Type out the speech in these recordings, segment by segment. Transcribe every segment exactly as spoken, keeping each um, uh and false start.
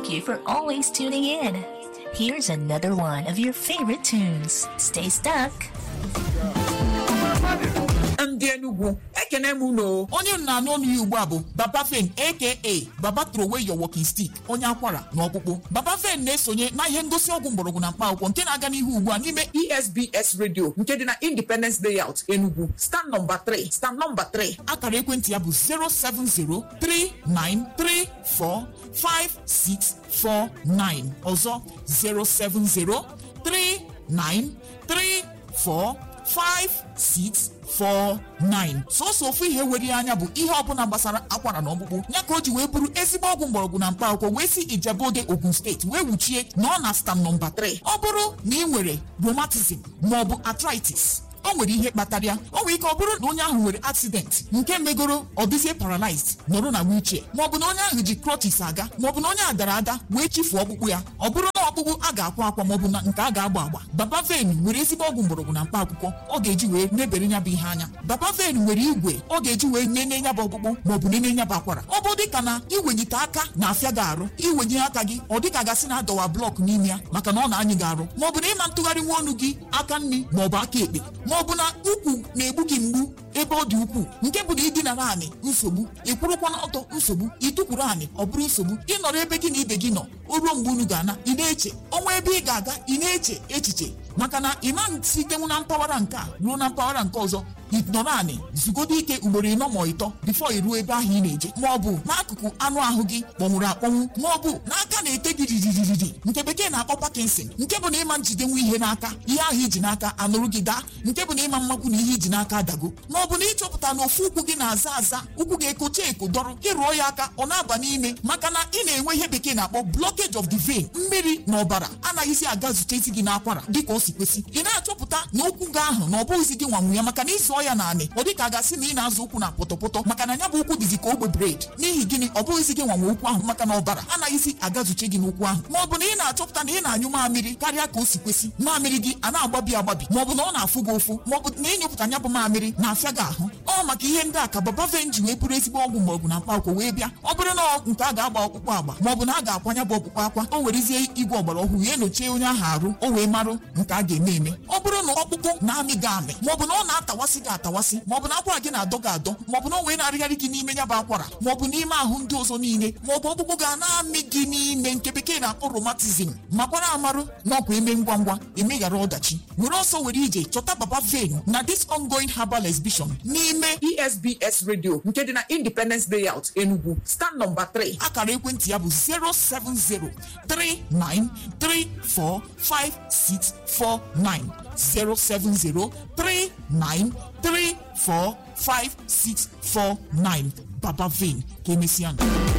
thank you for always tuning in. Here's another one of your favorite tunes. Stay stuck. Ndị Enugu ekene m no onye nna n'onu ya ugbu a bụ Baba Fen aka Baba throw away your walking stick onye akwara na ọkpụkpụ. Baba Fen na-esonye na ihe ngosi ọgwụ mgbọrọgwụ na mkpa akwụkwọ nke na-aga n'ihu ugbu a n'ime E S B S Radio nke dị na Independence Layout Enugu stand number three stand number three. Akara ekwentị ya bụ zero seven zero three nine three four five six four nine ọzọ zero seven zero three nine three four five six four nine. Sọsọ ofu ihe were anya bụ ihe ọbụla gbasara akwara na ọkpụkpụ ya ka o ji wee bụrụ ezigbo ọgwụ mgbọrọgwụ na mkpa akwụkwọ wee si Ijebode Ogun steeti wee wuchie na ọ na stand nọmba three. Ọ bụrụ na ị nwere rheumatism maọbụ arthritis, o nwere ihe kpatara ya. O nwere ike ọ bụrụ na onye ahụ nwere accident nke megoro ọ dịzie paralyzed nọrọ na wheelchair, maọbụ na onye ahụ ji crutches aga, maọbụ na onye a dara ada wee chifuo ọkpụkpụ ya. Ọ bụrụ na ọkpụkpụ a ga-akwa akwa maọbụ na nke a ga-agba agba, Baba Fen nwere ezigbo ọgwụ mgbọrọgwụ na mkpa akwụkwọ ọ ga-eji wee nebere nya bụ ihe anya. Baba Fen nwere igwe ọ ga-eji wee nene nya bụ ọkpụkpụ maọbụ nene nya bụ akwara. Ọ bụ dịka na iwenyite aka na-afịa gị arụ, iwenye aka gị ọ dịka gasị na adọwa blọk n'ime ya maka na ọ na-anyị gị arụ, maọbụ na ịma ntụgharị nwa ọnụ gị aka nri maọbụ aka ekpe, maọbụ na ukwu na-egbu gị mgbu ebe ọ dị ukwuu nke bụ na idinara anị nsogbu, ịkwụrụkwa n'ọtọ nsogbu, ịtụkwuru anị ọ bụrụ nsogbu, ịnọrọ ebe gị na ibe gị nọ o ruo mgbe unu ga-ana ị na-eche ọnwa ebe ị ga-aga ị na-eche echiche maka na ịma sitenwu na mpaghara nke a ruo na mpaghara nke ọzọ nọrọ anị zugodo ike ugboro ịnọ ma ịtọ bifo iruo ebe ahụ ị na-eje, ma ọ bụ n'akụkụ anụ ahụ gị kpọnwụrụ akpọnwụ, ma ọ bụ n'aka na-ete gị riririririri nke bekee na-akpọ Parkinson, nke bụ na ịma njidenwu ihe n'aka ihe ahụ iji n'aka anụrụ gị daa, nke bụ na ịma mmakwu na ihe iji n'aka adago, ma ọ bụ na ịchọpụta na ofu ụkwụ gị na-aza aza, ụkwụ gị ekocha eko dọrọ ịrụọ ya aka ọ na-aba n'ime maka na ị na-enwe ihe bekee na-akpọ blockage of the vein, mmiri na ọbara anaghịzi aga zute isi gị n'akwara dịka o si kwesị. Ị na-achọpụta na ụkwụ gị ahụ na ọ bụghịzi gị nwanwu ya maka na ịzụọ ya naanị ọ dịka a gasị na ị na-azụ ụkwụ na pọtọpọtọ maka na ya bụ ụkwụ dịzi ka ogbe bred. N'ihi gịnị? Ọ bụghịzi gị nwanwe ụkwụ ahụ maka na ọbara anaghịzi agazuche gị n'ụkwụ ahụ, ma ọ bụ na ị na-achọpụta na ị na-anyụ mamịrị karịa ka o si kwesị, mamịrị gị a na-agbabi agbabi, ma ọ bụ na ọ na-afụ gị ụfụ, ma ọ bụ na ịnyụpụta ya bụ mamịrị na-afịa gị ahụ. Ọ maka ihe ndị a ka Baba Fen ji wee bụrụ ezigbo ọgwụ mgbọrọgwụ na mkpa akwụkwọ wee bịa. Ọ bụrụ na nke a ga-agba ọkpụkpụ agba ma ọ bụ na a ga-akwanya bụ ọkpụkpụ akwa, o werezie igwe ọgbara ọhụrụ ya enyochie onye ahụ arụ o wee marụ nke a ga-eme eme. Ọ bụrụ na ọkpụkpụ na-amị gị amị, ma ọ bụ na ọ na-atawasị gị atawasị, ma ọ bụ na akwara gị na-adọ gị adọ, ma ọ bụ na o wee na-arịgharị gị n'ime ya bụ akwara, ma ọ bụ n'ime ahụ ndị ọzọ niile, ma ọ bụ ọkpụkpụ ga na-amị gị n'ime nke bekee na-akpọ rheumatism, makwara amarụ na ọkwa eme ngwa ngwa emeghara ọdachi, were ọsọ were ije chọta Baba Fen na this ongoing herbal exhibition n'ime E S B S Radio nke dị na Independence Layout Enugu stand number three. Akara ekwentị ya bụ zero seven zero three nine three four five six four nine zero seven zero three nine three four five six four nine. Baba Fen ka emesịa.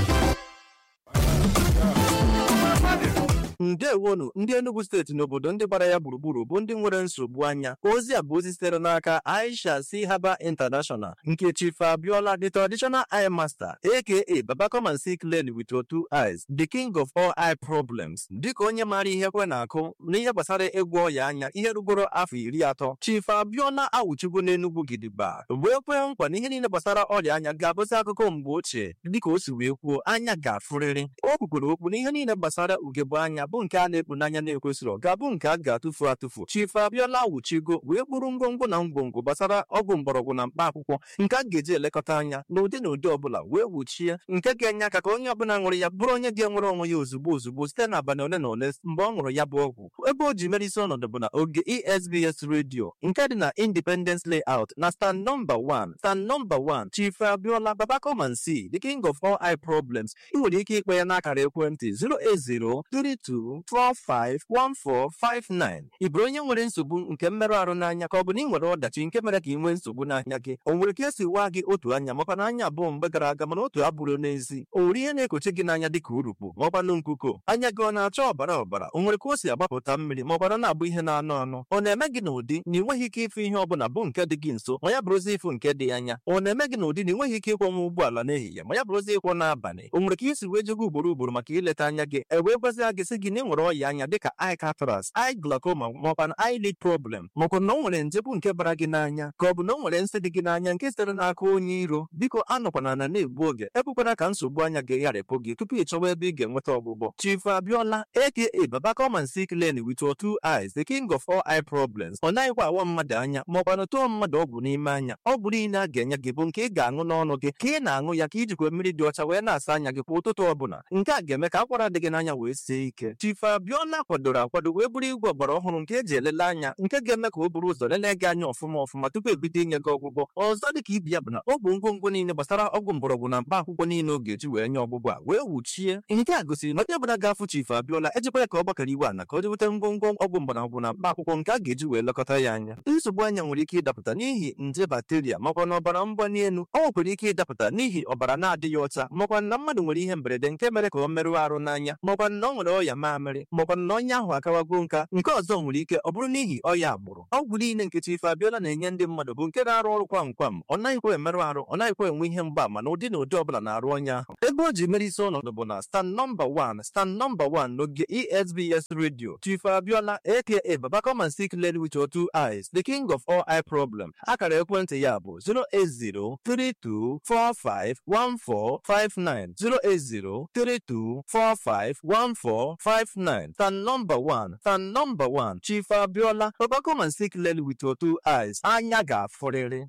Ndewonu ndị Enugu steeti n'obodo ndị gbara ya gburugburu bụ ndị nwere nsogbu anya. Ozi a bụ ozi sitere n'aka Aisha C Herbal International nke Chief Abiola, the traditional eye master aka Baba come and see clearly with your two eyes, the king of all eye problems. Dịka onye maara ihe kwe na-akụ n'ihe gbasara ịgwọ ọya anya ihe rugoro afọ iri atọ, Chief Abiola awụchigo n'Enugu gidigba wee kwee nkwa na ihe niile gbasara ọrịa anya ga-abụzi akụkọ mgbe ochie dịka o si wee kwuo anya ga-afụrịrị. O kwukwere okwu na ihe niile gbasara ugegbe anya bụ nke a na-ekpu n'anya na-ekwesịrị ga-abụ nke a ga-atụfu atụfu. Chief Abiola wuchigo wee kpụrụ ngwongwo na ngwongwo gbasara ọgwụ mgbọrọgwụ na mkpa akwụkwọ nke a ga-eji elekọta anya n'ụdị na ụdị ọbụla wee wuchie nke ga-enye aka ka onye ọbụla ṅụrụ ya bụrụ onye ga-enwere onwe ya ozugbo ozugbo site n'abalị ole na ole mgbe ọ ṅụrụ ya bụ ọgwụ. Ebe o ji mere isi ọnọdụ bụ na oge E S B S Radio nke dị na Independence Layout na stand number one stand number one. Chief Abiola, Baba come and see, the king of all eye problems. Ị nwere ike ikpe ya n'akara ekwentị zero eight zero three two four five one four five nine. Ị bụrụ onye nwere nsogbu nke mmerụ ahụ n'anya ka ọ bụ na ị nwere ọdachi nke mere ka ị nwee nsogbu n'anya gị, o nwere ka esi waa gị otu anya makwa na anya abụọ mgbe gara aga mana otu abụrụ n'ezi, o nwere ihe na-ekochi gị n'anya dịka urukpu maọkwanụ nkuko, anya gị ọ na-acha ọbara ọbara, o nwere ka o si agbapụta mmiri ma ọbara na-abụ ihe na-anọ anọ, ọ na-eme gị n'ụdị na ị nweghị ike ịfụ ihe ọbụla bụ nke dị gị nso ma ya bụrụzi ịfụ nke dị anya, ọ na-eme gị n'ụdị na ị nweghị ike ịkwọnwa ụgbọala n'ehihie ma ya bụrụzi ịkwọ n'abalị, o nwere ka isi wee jego ugboro ugboro maka ileta anya gị e wee gwazi gị sị gị gị na ị nwere ọya anya dịka eye cataract, eye glaucoma maọbụ na eyelid problem, maọbụ na o nwere nje bụ nke bara gị n'anya ka ọ bụ na o nwere nsị dị gị n'anya nke sitere n'aka onye iro, biko anọkwana na na-egbu oge, ekwekwana ka nsogbu anya ga-egharịpụ gị tupu ị chọwa ebe ị ga-enweta ọgwụgwọ. Chief Abiola aka Baba come and see clearly with your two eyes, the king of all eye problems. Ọ naghịkwa awa mmadụ anya maọbụ na tụọ mmadụ ọgwụ n'ime anya. Ọgwụ niile a ga-enye gị bụ nke ị ga-aṅụ n'ọnụ gị ka ị na-aṅụ ya ka ijikwa mmiri dị ọcha wee na-asa anya gị kwa ụtụtụ ọbụla. Nke a ga-eme ka akwara dị gị n'anya wee sie ike. Chief Abiola kwadoro akwado wee bụrụ igwe ọgbara ọhụrụ nke eji elele anya, nke ga-eme ka o buru ụzọ lelee gị anya ọfụma ọfụma tupu ebido inye gị ọgwụgwọ. Ọzọ dị ka ibi ya bụ na ọ bụ ngwongwo niile gbasara ọgwụ mgbọrọgwụ na mkpa akwụkwọ niile ọ ga-eji wee nye ọgwụgwọ a wee wuchie. Nke a gosiri na onye ọbụla ga-afụ Chief Abiola ejikwa ya ka ọ gbakọrọ iwe ana ka o jeweta ngwongwo ọgwụ mgbọrọgwụ na mkpa akwụkwọ nke a ga-eji wee lekọta ya anya. Nsogbu anya nwere ike ịdapụta n'ihi nje bakteria makwa na ọbara mgbali elu. Ọ nwekwara ike ịdapụta n'ihi ọbara na-adịghị ọcha makwa na mmadụ nwere ihe mberede nke mere ka ọ merụọ arụ n'anya, makwa na ọ nwere ọya mamịrị, makwa na onye ahụ akawago nka. Nke ọzọ nwere ike ọ bụrụ n'ihi ọya agbụrụ. Ọgwụ niile nke Chief Abiola na-enye ndị mmadụ bụ nke na-arụ ọrụ kwam kwam, ọ naghịkwa emerụ arụ, ọ naghịkwa enwe ihe mgbaama na ụdị na ụdị ọbụla na-arụ onye ahụ. Ebe o ji mere isi ọnọdụ bụ na stand nọmba one stand nọmba one n'oge E S B S Radio. Chief Abiola aka Baba come and see clearly with your two eyes, the king of all eye problem. Akara ekwentị ya bụ zero eight zero three two four five one four five nine zero eight zero three two four five one four five nine. Stand number one stand number one Chief Abiola, Baba come and see clearly with your two eyes. Anya ga-afụrịrị.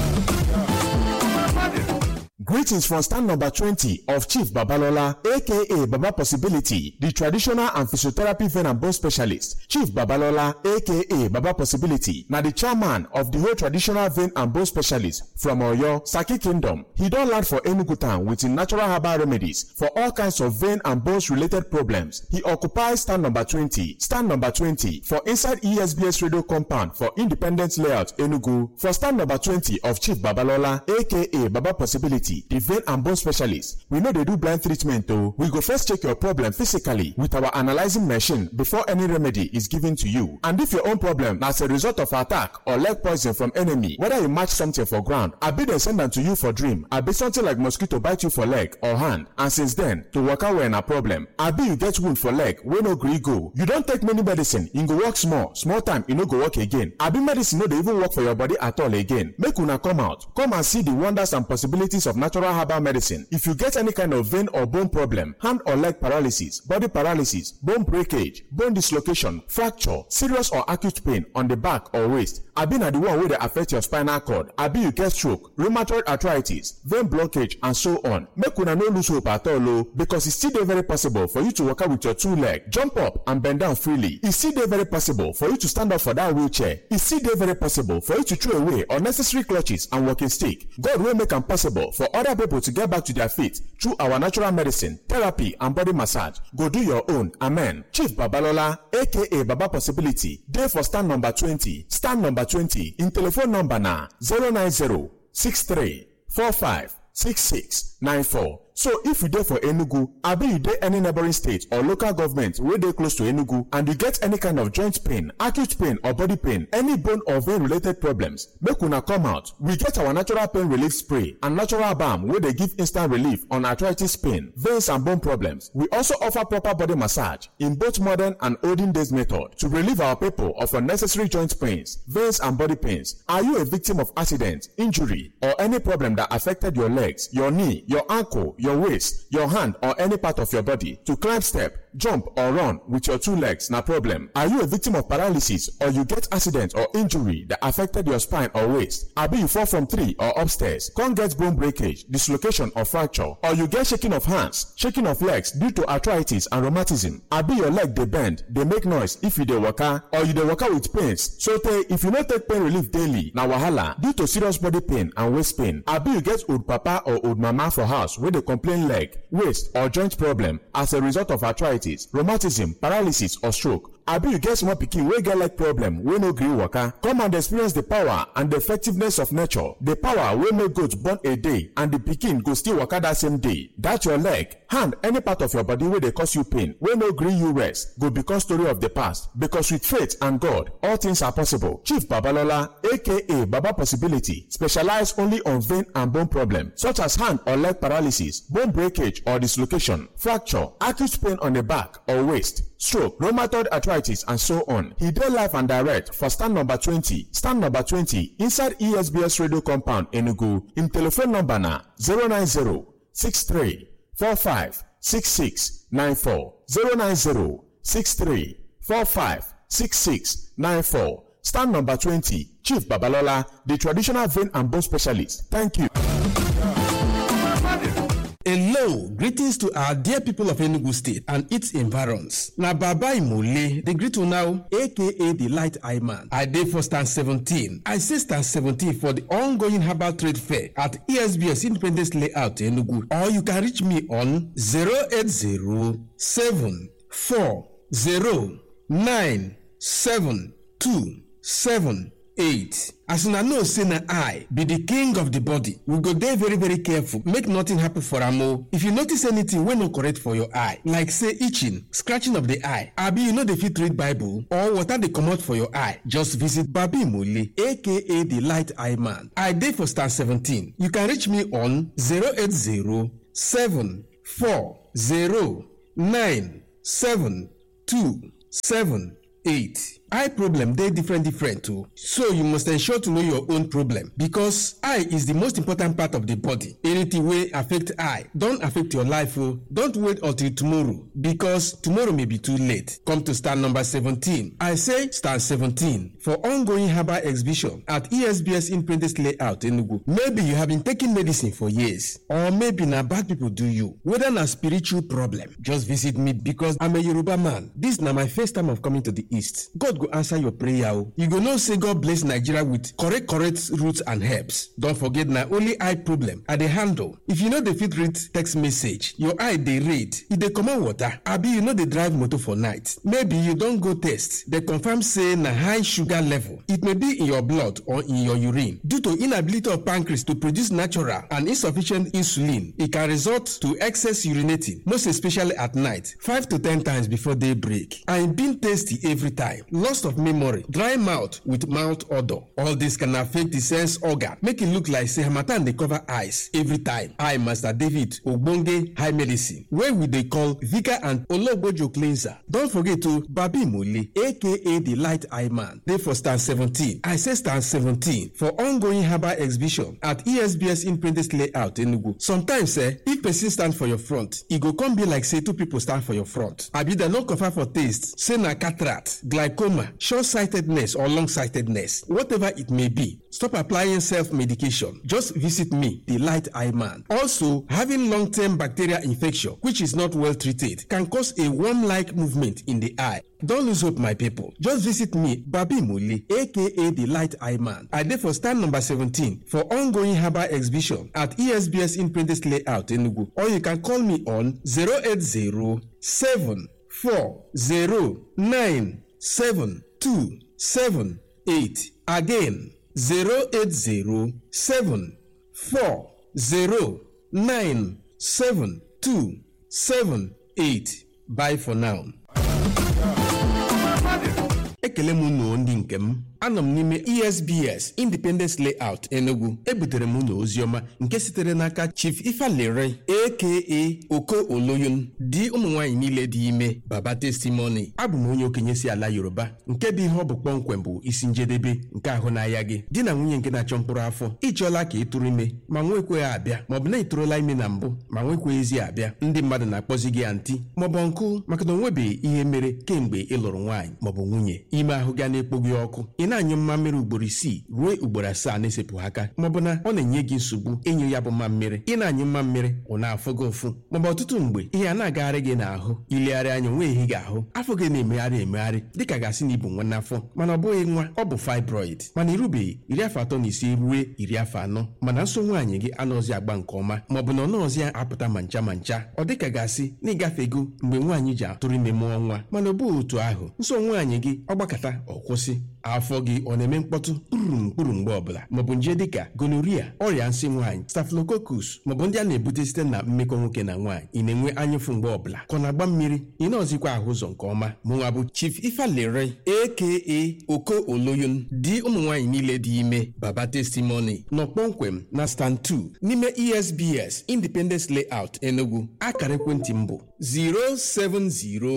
Greetings from stand number twenty of Chief Babalola, aka Baba Possibility, the traditional and physiotherapy vein and bone specialist. Chief Babalola, aka Baba Possibility, now the chairman of the whole traditional vein and bone specialist from Oyo, Saki Kingdom. He don't land for Enugu town with his natural herbal remedies for all kinds of vein and bones related problems. He occupies stand number twenty, stand number twenty for inside E S B S radio compound for Independence Layout, Enugu. For stand number twenty of Chief Babalola, aka Baba Possibility, the vein and bone specialist. We know they do blind treatment though. We go first check your problem physically with our analyzing machine before any remedy is given to you. And if your own problem as a result of attack or leg poison from enemy, whether you match something for ground, I be they send them to you for dream, I be something like mosquito bite you for leg or hand, and since then to work out when a problem. I be you get wound for leg, we no gree go. You don't take many medicine, you go work small, small time you no go work again. I be medicine no they even work for your body at all again. Make una come out, come and see the wonders and possibilities of natural herbal medicine. If you get any kind of vein or bone problem, hand or leg paralysis, body paralysis, bone breakage, bone dislocation, fracture, serious or acute pain on the back or waist, abi na the one wey dey affect your spinal cord, abi you get stroke, rheumatoid arthritis, vein blockage and so on, make una no lose hope at all o, because e still dey very possible for you to waka with your two leg, jump up and bend down freely. E still dey very possible for you to stand up for that wheelchair. E still dey very possible for you to throw away unnecessary clutches and walking stick. God wey make am possible for other people to get back to their feet through our natural medicine, therapy and body massage. Go do your own. Amen. Chief Babalola, aka Baba Possibility, dey for stand number twenty. Stand number twenty in telephone number na zero nine zero six three four five six six nine four. So if you dey for Enugu, abi you dey any neighboring state or local government wey dey close to Enugu and you get any kind of joint pain, acute pain or body pain, any bone or vein related problems, make una come out. We get our natural pain relief spray and natural balm wey dey give instant relief on arthritis pain, veins and bone problems. We also offer proper body massage in both modern and olden days method to relieve our people of unnecessary joint pains, veins and body pains. Are you a victim of accident, injury or any problem that affected your legs, your knee, your ankle, your waist, your hand or any part of your body? To climb step, jump or run with your two legs na problem. Are you a victim of paralysis or you get accident or injury that affected your spine or waist? Abi you fall from tree or upstairs, come get bone breakage, dislocation or fracture, or you get shaking of hands, shaking of legs due to arthritis and rheumatism. Abi your leg dey bend, dey make noise if you dey waka, or you dey waka with pains. So tey if you no take pain relief daily, na wahala due to serious body pain and waist pain. Abi you get old papa or old mama for house wey dey complain leg, waist or joint problem as a result of arthritis, rheumatism, paralysis or stroke. Abi you get small pikin wey get leg problem wey no gree waka. Come and experience the power and the effectiveness of nature, the power wey make goat born a day and the pikin go still waka that same day. That your leg, hand, any part of your body wey dey cause you pain, wey no gree you rest, go become story of the past, because with faith and God all things are possible. Chief Babalola, aka Baba Possibility, specialize only on vein and bone problem such as hand or leg paralysis, bone breakage or dislocation, fracture, acute pain on the back or waist, stroke, rheumatoid arthritis, and so on. He dey live and direct for stand number twenty, stand number twenty inside E S B S Radio Compound, Enugu. Him telephone number na zero nine zero six three four five six six nine four zero nine zero six three four five six six nine four. Stand number twenty, Chief Babalola, the traditional vein and bone specialist. Thank you. Hello, greetings to our dear people of Enugu State and its environs. Na Baba Imole, the greet you now, aka the Light Eye Man. I dey for stand seventeen. I say stand seventeen for the ongoing herbal trade fair at E S B S Independence Layout Enugu. Or you can reach me on zero eight zero seven four zero nine seven two seven eight. As una know say na I be the king of the body, we go dey very very careful make nothing happen for am o. If you notice anything wey no correct for your eye, like say itching, scratching of the eye, abi you no dey fit read Bible or water dey comot for your eye, just visit Baba Imole, aka the Light Eye Man. I dey for stand seventeen. You can reach me on zero eight zero seven four zero nine seven two seven eight. Eye problem dey different different too, so you must ensure to know your own problem, because eye is the most important part of the body. Anything wey affect eye don affect your life o. Don't wait until tomorrow, because tomorrow may be too late. Come to stand number seventeen. I say stand seventeen for ongoing herbal exhibition at E S B S Independence Layout Enugu. Maybe you have been taking medicine for years, or maybe na bad people do you. Whether na spiritual problem, just visit me, because I'm a Yoruba man. This na my first time of coming to the East. God go answer your prayer. You go know say God bless Nigeria with correct correct roots and herbs. Don't forget na only eye problem I dey handle. If you know dey fit read text message, your eye dey read, e dey comot water, abi you know dey drive motor for night, maybe you don go test, dey confirm say na high sugar level. It may be in your blood or in your urine. Due to inability of pancreas to produce natural and insufficient insulin, it can result to excess urinating, most especially at night, five to ten times before daybreak, and being tasty every time. Loss of memory, dry mouth with mouth odor. All this can affect the sense organ, make it look like say harmattan dey cover eyes every time. I, Master David Ogbonge High Medicine, where we dey call Vika and Ologbojo Cleanser. Don't forget to Baba Imole, aka the Light Eye Man. Dey for stand seventeen. I say stand seventeen for ongoing herbal exhibition at E S B S Independence Layout Enugu. Sometimes, eh, if person stand for your front, e go come be like say two people stand for your front. Abi dem no confirm for taste, say na cataract, glaucoma, short-sightedness or long-sightedness, whatever it may be. Stop applying self-medication. Just visit me, the Light Eye Man. Also, having long-term bacterial infection, which is not well treated, can cause a worm-like movement in the eye. Don't lose hope, my people. Just visit me, Baba Imole, aka the Light Eye Man. I dey for stand number seventeen for ongoing herbal exhibition at E S B S Independence Layout Enugu. Or you can call me on zero eight zero seven four zero nine seven two seven eight. Again, zero eight zero seven four zero nine seven two seven eight. Bye for now. Ekele m unu ndị nke m. Anọ m n'ime E S B S Independence Layout Enugu. Ebutere m unu oziọma nke sitere n'aka Chief Ifalere aka Oko Oloyun, di ụmụ nwaanyị niile dị ime, Baba Testimony. Abụ m onye okenye si ala Yoruba, nke bụ ihe ọ bụ kpọmkwem bụ isi njedebe nke ahụ n'ahịa gị. Di na nwunye nke na-achọ mkpụrụ afọ, ịchọọla ka ị tụrụ ime ma nwekweghị abịa, maọbụ na ịtụrụla ime na mbụ ma nwekweghịzi abịa. Ndị mmadụ na-akpọzi gị anti maọbụ nkụ maka na onwebeghị ihe mere kemgbe ị lụrụ nwaanyị maọbụ nwunye. Ime ahụ ga na-ekpo gị ọkụ, ị na-anyụ mmammiri ugboro isii ruo ugboro asaa na-esepụ aka, maọbụ na ọ na-enye gị nsogbu ịnyụ ya bụ mmammiri. Ị na-anyụ mmammiri ọ na-afụ gị ụfụ, maọbụ ọtụtụ mgbe ihe a na-agagharị gị n'ahụ, ilegharị anya onwe ehi gị ahụ, afọ gị na-emegharị emegharị dịka gasị na ibu nwa n'afọ, mana ọ bụghị nwa, ọ bụ fibroid, mana irubeghị iri afọ atọ na ise ruo iri afọ anọ, mana nso nwaanyị gị anọzi agba nke ọma, maọbụ na ọ nọọzi apụta ma ncha ma ncha. Ọ dịka gasị na ịgafego mgbe nwaanyị ji atụrụ ime mụọ nwa, mana ọ bụghị otu ahụ. Nso nwaanyị gị ọgbakọta ọ kwụsị, afọ gị ọ na-eme mkpọtụ kpụrụ mkpụrụ mgbe ọbụla, maọbụ nje dịka gonorrhea, ọrịa nsị nwaanyị, staphylococcus, maọbụ ndị a na-ebute site na mmekọ nwoke na nwaanyị. Ị na-enwe anyụfụ mgbe ọbụla, ka ọ na-agba mmiri, ị na-ọzikwa ahụ ụzọ nke ọma. Mụnwa bụ Chief Ifalere aka Oko Oloyun, di ụmụ nwaanyị niile dị ime, Baba Testimony, nọ kpọmkwem na stand two n'ime E S B S Independence Layout Enugu. Akara ekwentị m bụ zero seven zero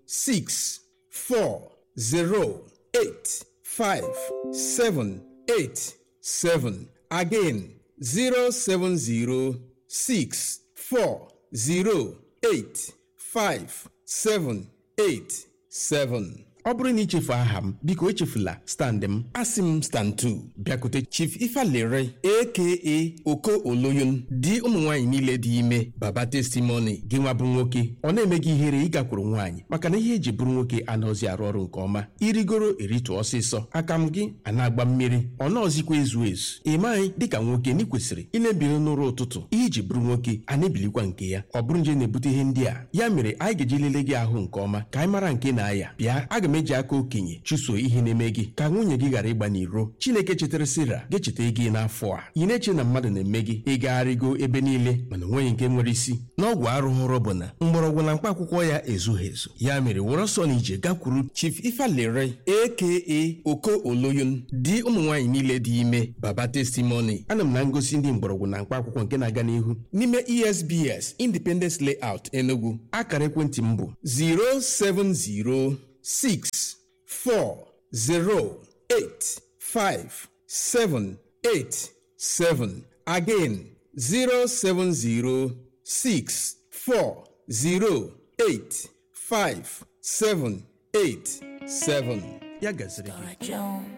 six four zero eight five seven eight seven. Again, zero seven zero six four zero eight five seven eight seven. Ọ bụrụ na ichefu aha m, biko echefula stand m. Asị m stand two. Bịakute Chief Ifalere aka Oko Oloyun, di ụmụ nwaanyị niile dị ime. Baba testimony gị nwa bụ nwoke ọ na-eme gị ihere ịgakwuru nwaanyị maka na ihe eji bụrụ nwoke anọzi arụ ọrụ nke ọma. Irigoro eritụ ọsịsọ, aka m gị a na-agba mmiri, ọ nọọzikwa ezu ezu. Ị maghị dịka nwoke na ị kwesịrị ị na-ebili n'ụra ụtụtụ. Ihe iji bụrụ nwoke a na-ebilikwa nke ya. Ọ bụrụ nje na-ebute ihe ndị a, ya mere anyị ga-eji lelee gị ahụ nke ọma ka anyị mara nke na-aya. Bịa, aga m eji aka okenye chụso ihe na-eme gị ka nwunye gị ghara ịgba n'iro. Chineke chetara Sira ga-echeta gị n'afọ a. Ị na-eche na mmadụ na-eme gị ịgagharịgo ebe niile mana onweghị nke nwere isi. N'ọgwụ arụghọrọ bụ na mgbọrọgwụ na mkpa akwụkwọ ya ezughị ezu. Ya mere were ọsọ na ije gakwuru Chief Ifalere aka Oko Oloyun, di ụmụ nwaanyị niile dị ime. Baba testimony ana m na ngosi ndị mgbọrọgwụ na mkpa akwụkwọ nke na-aga n'ihu n'ime E S B S Independence Layout Enugu. Akara ekwentị m bụ zero seven zero six four zero eight five seven eight seven. Again, zero seven zero six four zero eight five seven eight seven. Ya gaziri gị.